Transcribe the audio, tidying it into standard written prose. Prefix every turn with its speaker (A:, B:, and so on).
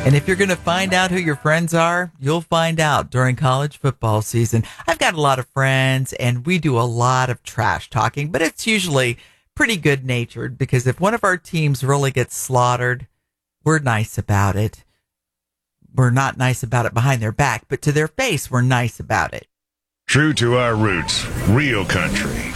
A: And if you're going to find out who your friends are, you'll find out during college football season. I've got a lot of friends and we do a lot of trash talking, but it's usually pretty good natured because if one of our teams really gets slaughtered, we're nice about it. We're not nice about it behind their back, but to their face, we're nice about it.
B: True to our roots, real country.